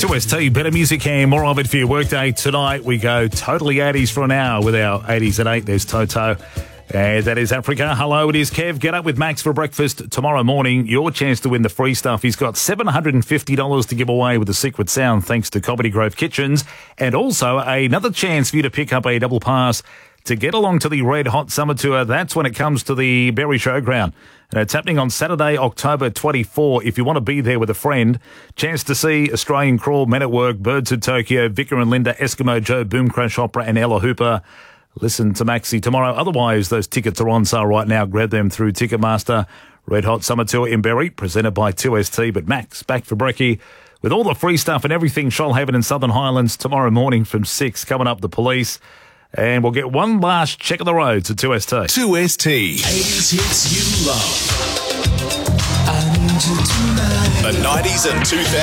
2ST, better music and more of it for your workday. Tonight we go totally 80s for an hour with our 80s at 8. There's Toto. And that is Africa. Hello, it is Kev. Get up with Max for breakfast tomorrow morning. Your chance to win the free stuff. He's got $750 to give away with the Secret Sound thanks to Comedy Grove Kitchens. And also another chance for you to pick up a double pass to get along to the Red Hot Summer Tour. That's when it comes to the Berry Showground. And it's happening on Saturday, October 24. If you want to be there with a friend, chance to see Australian Crawl, Men at Work, Birds of Tokyo, Vicar and Linda, Eskimo Joe, Boom Crash Opera and Ella Hooper. Listen to Maxi tomorrow. Otherwise, those tickets are on sale right now. Grab them through Ticketmaster. Red Hot Summer Tour in Berry, presented by 2ST. But Max, back for brekkie with all the free stuff and everything Shoalhaven and Southern Highlands tomorrow morning from 6. Coming up, the police. And we'll get one last check of the roads at 2ST. 2ST. 80s hits you love. And tonight. The 90s and 2000s.